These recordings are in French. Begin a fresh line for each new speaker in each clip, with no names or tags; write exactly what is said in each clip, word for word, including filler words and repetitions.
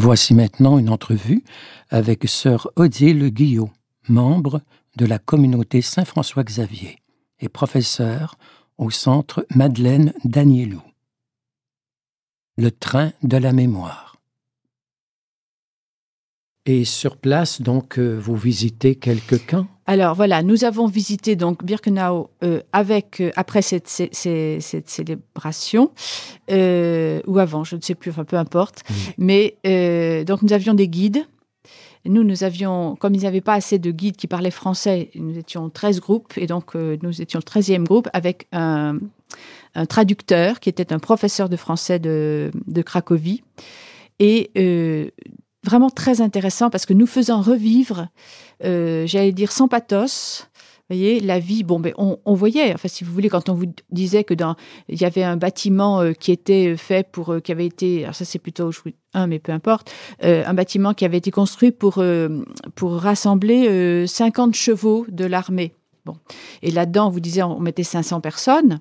Voici maintenant une entrevue avec sœur Odile Guillot, membre de la communauté Saint-François-Xavier et professeure au centre Madeleine Danielou. Le train de la mémoire. Et sur place, donc, euh, vous visitez quelques camps?
Alors voilà, nous avons visité donc Birkenau euh, avec euh, après cette, cette, cette célébration euh, ou avant, je ne sais plus, enfin peu importe. Mmh. Mais euh, donc nous avions des guides. Nous, nous avions, comme ils n'avaient pas assez de guides qui parlaient français, nous étions treize groupes et donc euh, nous étions le treizième groupe avec un, un traducteur qui était un professeur de français de, de Cracovie et euh, vraiment très intéressant parce que nous faisons revivre, euh, j'allais dire sans pathos, vous voyez, la vie. Bon, ben, on, on voyait, enfin, si vous voulez, quand on vous disait que dans, il y avait un bâtiment euh, qui était fait pour, euh, qui avait été, alors ça c'est plutôt un, mais peu importe, euh, un bâtiment qui avait été construit pour euh, pour rassembler euh, cinquante chevaux de l'armée. Bon, et là-dedans, on vous disait, on mettait cinq cents personnes.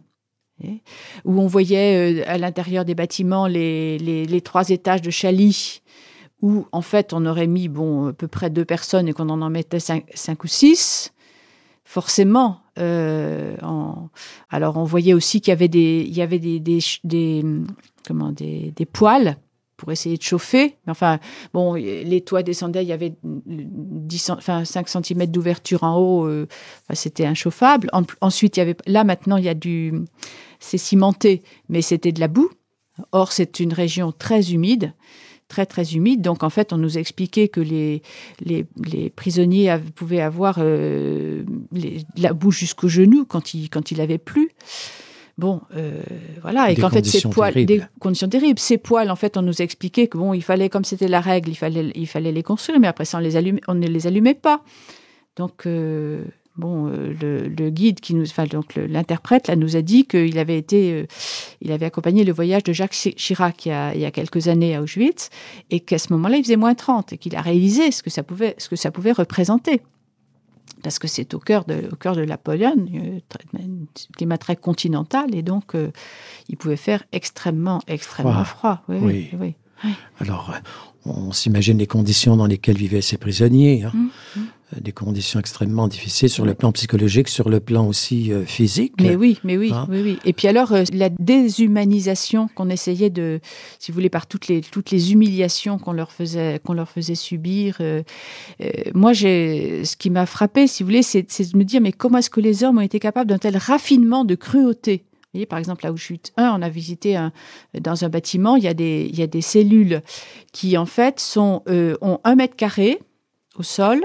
Où on voyait euh, à l'intérieur des bâtiments les, les, les trois étages de Chaly, où, en fait, on aurait mis, bon, à peu près deux personnes et qu'on en, en mettait cinq, cinq ou six, forcément. Euh, en... Alors, on voyait aussi qu'il y avait des, il y avait des, des, des, comment, des, des poêles pour essayer de chauffer. Enfin, bon, les toits descendaient, il y avait dix, enfin, cinq centimètres d'ouverture en haut. Euh, enfin, c'était inchauffable. En, ensuite, il y avait, là, maintenant, il y a du... C'est cimenté, mais c'était de la boue. Or, c'est une région très humide. très, très humide. Donc, en fait, on nous a expliqué que les, les, les prisonniers avaient, pouvaient avoir euh, les, la boue jusqu'aux genoux quand il, quand il avait plu. Bon, euh, voilà. Et
des
qu'en fait, ces poils,
terribles.
des conditions terribles. Ces poils, en fait, on nous a expliqué que, bon, il fallait, comme c'était la règle, il fallait, il fallait les construire, mais après ça, on, les allume, on ne les allumait pas. Donc, euh, bon, euh, le, le guide qui nous, enfin, donc le, l'interprète là nous a dit qu'il avait été, euh, il avait accompagné le voyage de Jacques Chirac il y a, il y a quelques années à Auschwitz et qu'à ce moment-là il faisait moins trente et qu'il a réalisé ce que ça pouvait, ce que ça pouvait représenter. Parce que c'est au cœur de, au cœur de la Pologne, un climat très continental et donc euh, il pouvait faire extrêmement, extrêmement froid. froid. Oui, oui. oui, oui, oui.
Alors, on s'imagine les conditions dans lesquelles vivaient ces prisonniers. Hein. Mmh, mmh. Des conditions extrêmement difficiles sur le plan psychologique, sur le plan aussi euh, physique.
Mais oui, mais oui, hein? oui, oui. Et puis alors, euh, la déshumanisation qu'on essayait de, si vous voulez, par toutes les, toutes les humiliations qu'on leur faisait, qu'on leur faisait subir. Euh, euh, moi, j'ai, ce qui m'a frappé, si vous voulez, c'est, c'est de me dire, mais comment est-ce que les hommes ont été capables d'un tel raffinement de cruauté ? Vous voyez, par exemple, à Auschwitz un, on a visité un, dans un bâtiment, il y a des, il y a des cellules qui, en fait, sont, euh, ont un mètre carré au sol.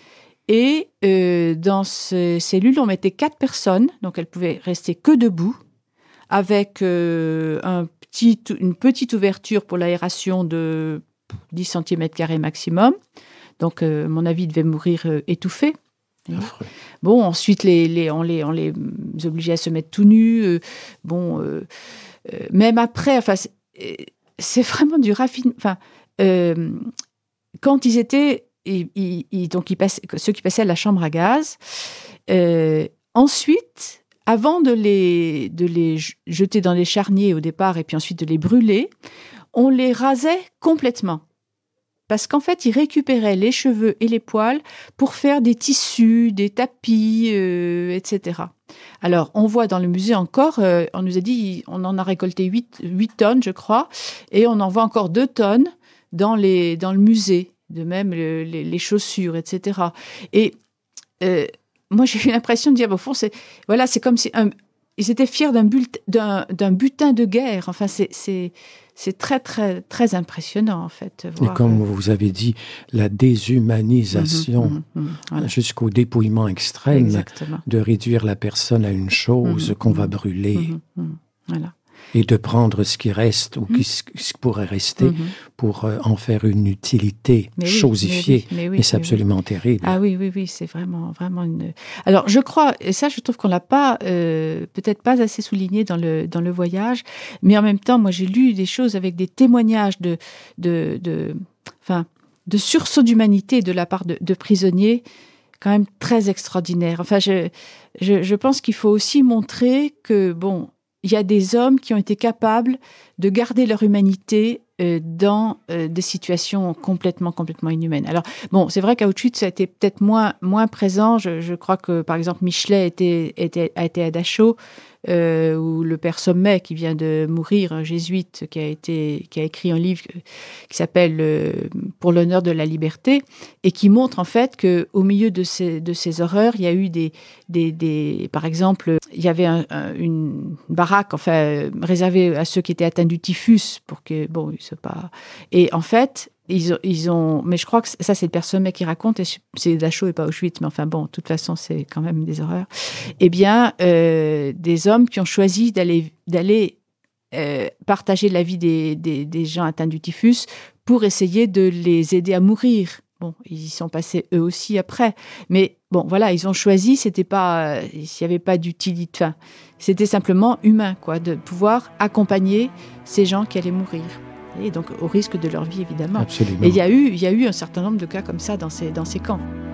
Et euh, dans ces cellules, on mettait quatre personnes, donc elles pouvaient rester que debout, avec euh, un petit, une petite ouverture pour l'aération de dix centimètres carrés maximum. Donc, euh, à mon avis, ils devaient mourir euh, étouffés.
Affreux.
Bon, ensuite, les, les, on, les, on les obligeait à se mettre tout nus. Euh, bon, euh, euh, même après, enfin, c'est, c'est vraiment du raffinement. Enfin, euh, quand ils étaient... Et, et, et donc, ils passaient, ceux qui passaient à la chambre à gaz. Euh, ensuite, avant de les, de les jeter dans les charniers au départ et puis ensuite de les brûler, on les rasait complètement. Parce qu'en fait, ils récupéraient les cheveux et les poils pour faire des tissus, des tapis, euh, et cetera. Alors, on voit dans le musée encore, euh, on nous a dit, on en a récolté huit tonnes, je crois, et on en voit encore deux tonnes dans, les, dans le musée. De même le, les, les chaussures, et cetera. Et euh, moi, j'ai eu l'impression de dire, au fond, c'est, voilà, c'est comme si un, ils étaient fiers d'un, bulletin, d'un, d'un butin de guerre. Enfin, c'est, c'est, c'est très, très, très impressionnant, en fait.
Voir, et comme euh... vous avez dit, la déshumanisation mmh, mmh, mmh, voilà. jusqu'au dépouillement extrême, exactement. De réduire la personne à une chose mmh, qu'on mmh, va brûler.
Mmh, mmh, voilà.
Et de prendre ce qui reste ou mmh. ce qui pourrait rester mmh. pour euh, en faire une utilité mais chosifiée. Oui, mais oui, mais c'est mais absolument
oui.
terrible.
Ah oui, oui, oui, c'est vraiment, vraiment une... Alors, je crois, et ça, je trouve qu'on l'a pas, euh, peut-être pas assez souligné dans le, dans le voyage, mais en même temps, moi, j'ai lu des choses avec des témoignages de, de, de, enfin, de sursaut d'humanité de la part de, de prisonniers quand même très extraordinaires. Enfin, je, je, je pense qu'il faut aussi montrer que, bon, il y a des hommes qui ont été capables de garder leur humanité euh, dans euh, des situations complètement, complètement inhumaines. Alors, bon, c'est vrai qu'à Auschwitz, ça a été peut-être moins, moins présent. Je, je crois que, par exemple, Michelet était, était, a été à Dachau, euh, où le père Sommet, qui vient de mourir, un jésuite qui a, été, qui a écrit un livre qui s'appelle euh, « Pour l'honneur de la liberté », et qui montre en fait qu'au milieu de ces, de ces horreurs, il y a eu des... des, des par exemple, il y avait un, un, une baraque enfin, réservée à ceux qui étaient atteints du typhus, pour que, bon, ils soient pas... Et en fait... Ils ont, ils ont, mais je crois que ça, c'est le père Sommet qui raconte, et c'est Dachau et pas Auschwitz, mais enfin bon, de toute façon, c'est quand même des horreurs. Eh bien, euh, des hommes qui ont choisi d'aller, d'aller euh, partager la vie des, des, des gens atteints du typhus pour essayer de les aider à mourir. Bon, ils y sont passés eux aussi après, mais bon, voilà, ils ont choisi, c'était pas, il n'y avait pas d'utilité, enfin, c'était simplement humain, quoi, de pouvoir accompagner ces gens qui allaient mourir. Et donc au risque de leur vie, évidemment.
Absolument.
Et il y a eu, il y a eu un certain nombre de cas comme ça dans ces, dans ces camps.